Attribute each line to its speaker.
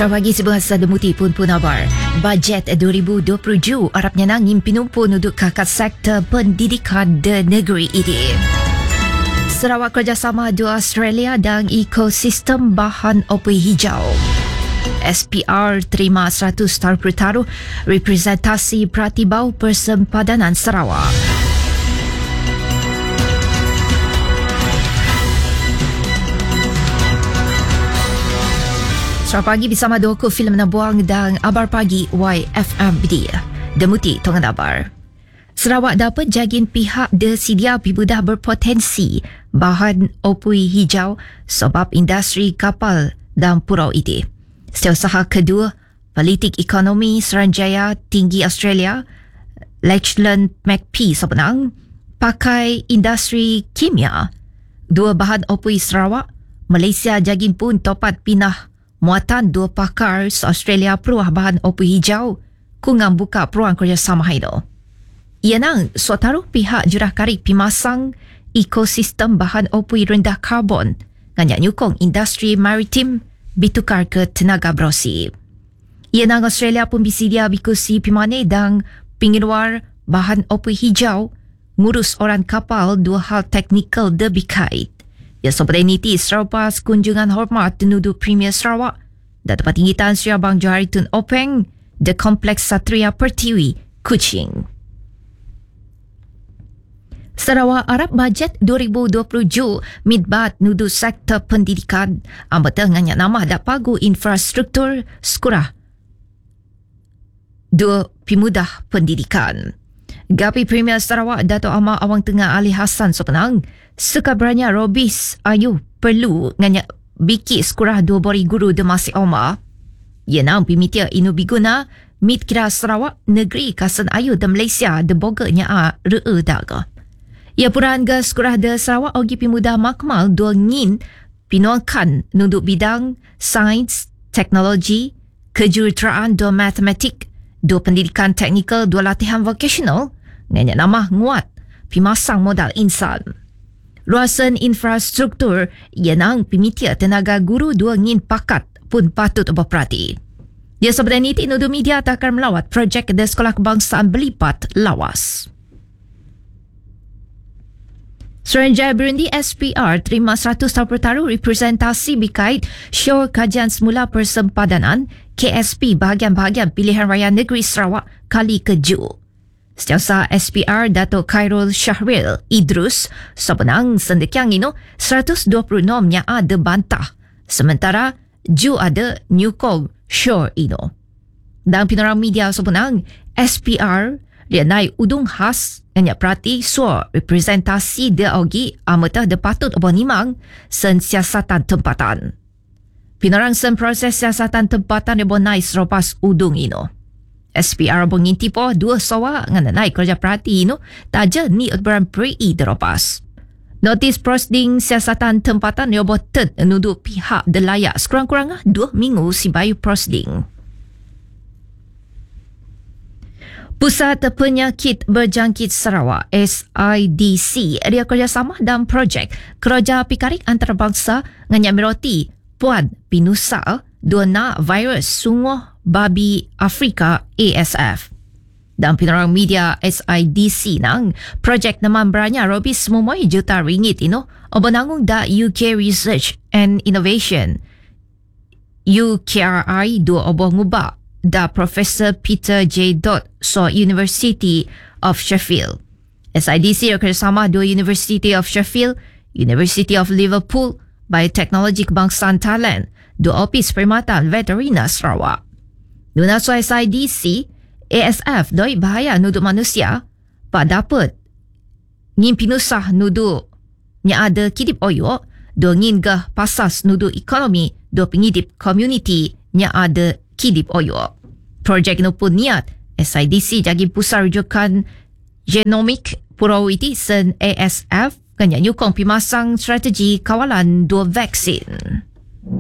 Speaker 1: Selamat pagi sebahasa demuti pun abar. Bajet 2027 Arab nyenang pinumpun untuk kakak sektor pendidikan di negeri ini. Sarawak kerjasama dua Australia dan ekosistem bahan opui hijau. SPR terima 100 tahun pertaruh representasi Pratibau Persempadanan Sarawak. Selamat pagi bersama Doku Film Nabuang dan Abar Pagi YFMD. Demuti Tongan Abar. Sarawak dapat jagin pihak sedia pibudah berpotensi bahan opui hijau sebab industri kapal dan purau ini. Setiausaha kedua, Politik Ekonomi Seranjaya Tinggi Australia, Lachlan McPhee sebenang, pakai industri kimia. Dua bahan opui Sarawak, Malaysia jagin pun topat pinah muatan dua pakar Australia peruah bahan opui hijau kungang buka peruang kerjasama itu. Ia nang suataruh pihak jurah karik pimasang ekosistem bahan opui rendah karbon nganyak nyukong industri maritim bitukar ke tenaga berosi. Ia nang Australia pun bisidia bikusi pimane dan pingiluar bahan opui hijau ngurus orang kapal dua hal teknikal debikait. Ya seperti niti selepas kunjungan hormat tenudu Premier Sarawak dan tempat tinggi Tan Sri Abang Johari Tun Openg di Kompleks Satria Pertiwi, Kuching. Sarawak Arab Bajet 2027 midbat nudu sektor pendidikan ambata nganyak nama dak pagu infrastruktur sekurah dua pimudah pendidikan. Gapi Premier Sarawak Dato' Ahmad Awang Tengah Ali Hassan sepenang sekabranya Robis Ayu perlu nganyak biki sekurah dua bori guru de masih Omar. Ia nang pimitia inu biguna mit kira Sarawak negeri kasan ayu de Malaysia de boganya re'e daga. Ia puran ga sekurah de Sarawak ogi pimudah makmal dua ngin pinuangkan nunduk bidang sains, teknologi, kejuruteraan dua matematik, dua pendidikan teknikal, dua latihan vocational nganyak nama nguat pimasang modal insan. Luasan infrastruktur ia nang pimitia tenaga guru dua ngin pakat pun patut berperhati. Dia sebenarnya ini nudu media takkan melawat projek di Sekolah Kebangsaan Belipat lawas. Suruhanjaya Burundi SPR terima 100 tahun pertaruh representasi bikait show kajian semula persempadanan KSP bahagian-bahagian pilihan raya negeri Sarawak kali ke-7. Setiausaha SPR Dato' Khairul Syahril Idrus sebenang sendekiang ino 126 yang ada bantah sementara ju ada nyukong show ino. Dan pinorang media sebenang SPR dia naik udung khas nganyak perhati suar representasi dia ogi amatah de patut abonimang sen siasatan tempatan. Pinorang sen proses siasatan tempatan dia bonai selepas udung ino. SPR menginti po dua sawa ngan naik kerja perhati ino taja ni utberan prei deropas. Notis prosding siasatan tempatan dia boten nudu pihak de layak sekurang-kurangnya 2 minggu si bayu prosding. Pusat Penyakit Berjangkit Sarawak SIDC dia kerjasama dalam projek kerja pikarik antarabangsa nganyak meroti puan pinusa dona virus sungguh babi Afrika ASF. Dan pinorang media SIDC nang projek namambranya robis semumai juta ringgit ino obanangung da UK Research and Innovation UKRI dua obong ngubah da Professor Peter J. So University of Sheffield. SIDC kerjasama dua University of Sheffield, University of Liverpool, Biotechnology Kebangsaan Thailand, dua opis perkhidmatan veterina Sarawak. Nuna so SIDC, ASF doi bahaya nudu manusia, pak dapat ngin pinusah nudu nya ada kidip oyo, do ngin gah pasas nudu ekonomi, do pengidip community nya ada kidip oyo. Projek no pun niat SIDC jagi pusat rujukan genomik purau iti sen ASF kanya nyukong pimasang strategi kawalan dua vaksin.